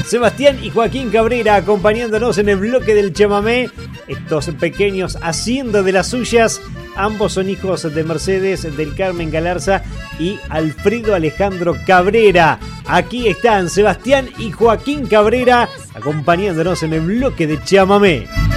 Sebastián y Joaquín Cabrera acompañándonos en el bloque del chamamé. Estos pequeños haciendo de las suyas. Ambos son hijos de Mercedes del Carmen Galarza y Alfredo Alejandro Cabrera. Aquí están Sebastián y Joaquín Cabrera acompañándonos en el bloque de chamamé.